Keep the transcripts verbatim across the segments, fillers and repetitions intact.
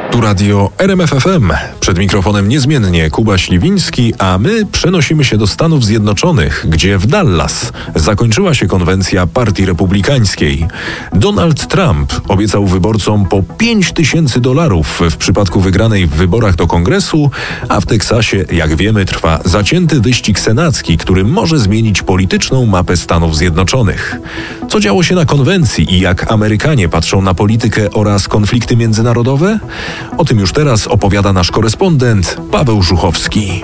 Tu radio R M F F M. Przed mikrofonem niezmiennie Kuba Śliwiński, a my przenosimy się do Stanów Zjednoczonych, gdzie w Dallas zakończyła się konwencja Partii Republikańskiej. Donald Trump obiecał wyborcom po pięć tysięcy dolarów w przypadku wygranej w wyborach do Kongresu, a w Teksasie, jak wiemy, trwa zacięty wyścig senacki, który może zmienić polityczną mapę Stanów Zjednoczonych. Co działo się na konwencji i jak Amerykanie patrzą na politykę oraz konflikty międzynarodowe? O tym już teraz opowiada nasz korespondent Paweł Żuchowski.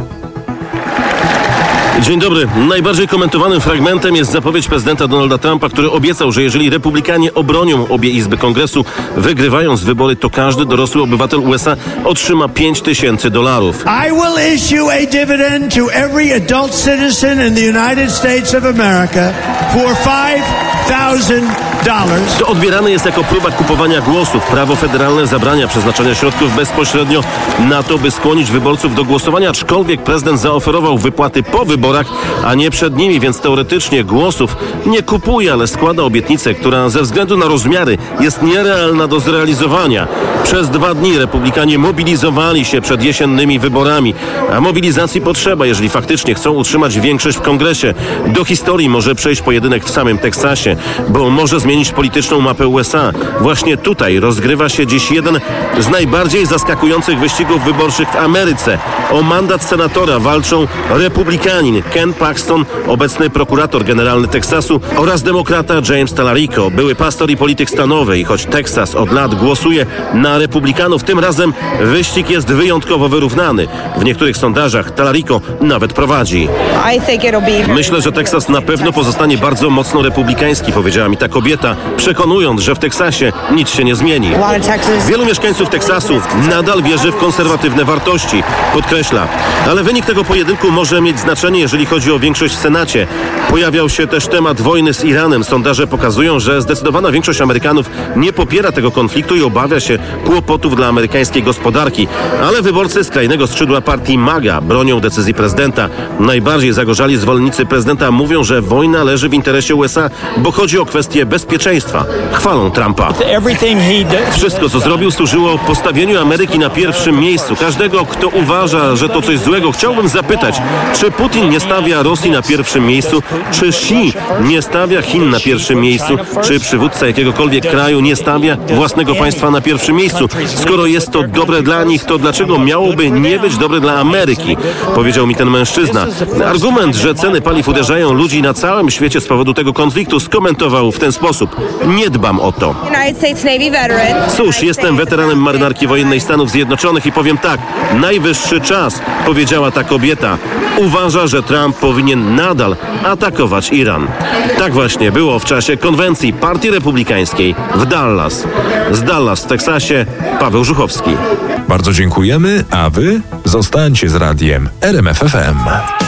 Dzień dobry. Najbardziej komentowanym fragmentem jest zapowiedź prezydenta Donalda Trumpa, który obiecał, że jeżeli Republikanie obronią obie izby Kongresu, wygrywając wybory, to każdy dorosły obywatel U S A otrzyma pięć tysięcy dolarów. I will issue a dividend to every adult citizen in the United States of America for five thousand dollars. To odbierane jest jako próba kupowania głosów. Prawo federalne zabrania przeznaczania środków bezpośrednio na to, by skłonić wyborców do głosowania, aczkolwiek prezydent zaoferował wypłaty po wyborach, a nie przed nimi, więc teoretycznie głosów nie kupuje, ale składa obietnicę, która ze względu na rozmiary jest nierealna do zrealizowania. Przez dwa dni Republikanie mobilizowali się przed jesiennymi wyborami, a mobilizacji potrzeba, jeżeli faktycznie chcą utrzymać większość w Kongresie. Do historii może przejść pojedynek w samym Teksasie, bo może zmienić polityczną mapę U S A. Właśnie tutaj rozgrywa się dziś jeden z najbardziej zaskakujących wyścigów wyborczych w Ameryce. O mandat senatora walczą republikanin Ken Paxton, obecny prokurator generalny Teksasu, oraz demokrata James Talarico, były pastor i polityk stanowy. I choć Teksas od lat głosuje na republikanów, tym razem wyścig jest wyjątkowo wyrównany. W niektórych sondażach Talarico nawet prowadzi. Myślę, że Teksas na pewno pozostanie bardzo mocno republikański, powiedziała mi ta kobieta, przekonując, że w Teksasie nic się nie zmieni. Wielu mieszkańców Teksasu nadal wierzy w konserwatywne wartości, podkreśla. Ale wynik tego pojedynku może mieć znaczenie, jeżeli chodzi o większość w Senacie. Pojawiał się też temat wojny z Iranem. Sondaże pokazują, że zdecydowana większość Amerykanów nie popiera tego konfliktu i obawia się kłopotów dla amerykańskiej gospodarki. Ale wyborcy skrajnego skrzydła partii MAGA bronią decyzji prezydenta. Najbardziej zagorzali zwolennicy prezydenta mówią, że wojna leży w interesie U S A, bo chodzi o kwestię bezpieczeństwa. Chwalą Trumpa. Wszystko, co zrobił, służyło postawieniu Ameryki na pierwszym miejscu. Każdego, kto uważa, że to coś złego, chciałbym zapytać, czy Putin nie stawia Rosji na pierwszym miejscu, czy Xi nie stawia Chin na pierwszym miejscu, czy przywódca jakiegokolwiek kraju nie stawia własnego państwa na pierwszym miejscu. Skoro jest to dobre dla nich, to dlaczego miałoby nie być dobre dla Ameryki? Powiedział mi ten mężczyzna. Argument, że ceny paliw uderzają ludzi na całym świecie z powodu tego konfliktu, skomentował w ten sposób. Nie dbam o to. Cóż, jestem weteranem marynarki wojennej Stanów Zjednoczonych i powiem tak, najwyższy czas, powiedziała ta kobieta. Uważa, że Trump powinien nadal atakować Iran. Tak właśnie było w czasie konwencji Partii Republikańskiej w Dallas. Z Dallas w Teksasie Paweł Żuchowski. Bardzo dziękujemy, a wy zostańcie z radiem R M F F M.